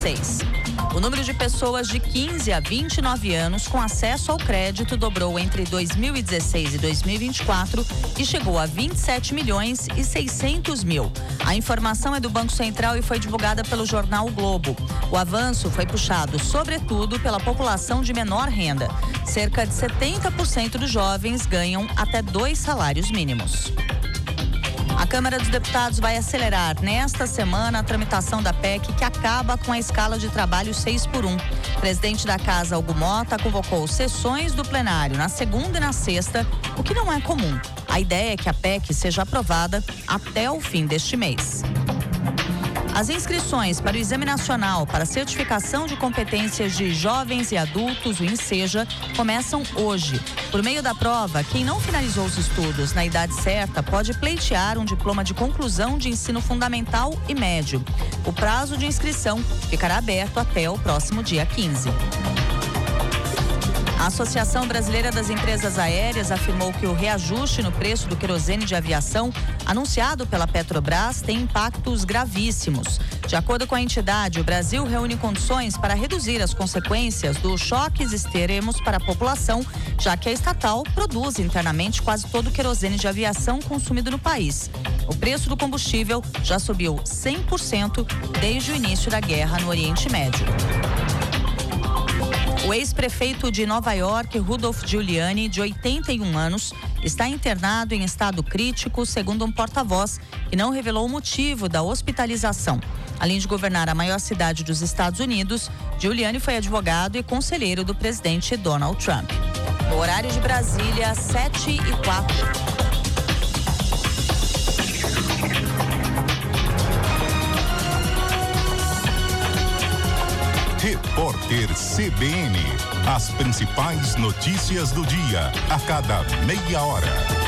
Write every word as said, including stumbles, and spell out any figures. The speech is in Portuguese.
O número de pessoas de quinze a vinte e nove anos com acesso ao crédito dobrou entre dois mil e dezesseis e dois mil e vinte e quatro e chegou a vinte e sete milhões e seiscentos mil. A informação é do Banco Central e foi divulgada pelo jornal O Globo. O avanço foi puxado, sobretudo, pela população de menor renda. Cerca de setenta por cento dos jovens ganham até dois salários mínimos. A Câmara dos Deputados vai acelerar nesta semana a tramitação da P E C que acaba com a escala de trabalho seis por um. O presidente da Casa, Hugo Mota, convocou sessões do plenário na segunda e na sexta, o que não é comum. A ideia é que a P E C seja aprovada até o fim deste mês. As inscrições para o Exame Nacional para Certificação de Competências de Jovens e Adultos, o INSEJA, começam hoje. Por meio da prova, quem não finalizou os estudos na idade certa pode pleitear um diploma de conclusão de ensino fundamental e médio. O prazo de inscrição ficará aberto até o próximo dia quinze. A Associação Brasileira das Empresas Aéreas afirmou que o reajuste no preço do querosene de aviação anunciado pela Petrobras tem impactos gravíssimos. De acordo com a entidade, o Brasil reúne condições para reduzir as consequências dos choques extremos para a população, já que a estatal produz internamente quase todo o querosene de aviação consumido no país. O preço do combustível já subiu cem por cento desde o início da guerra no Oriente Médio. O ex-prefeito de Nova York, Rudolph Giuliani, de oitenta e um anos, está internado em estado crítico, segundo um porta-voz, que não revelou o motivo da hospitalização. Além de governar a maior cidade dos Estados Unidos, Giuliani foi advogado e conselheiro do presidente Donald Trump. No horário de Brasília, sete e quatro. Repórter C B N. As principais notícias do dia, a cada meia hora.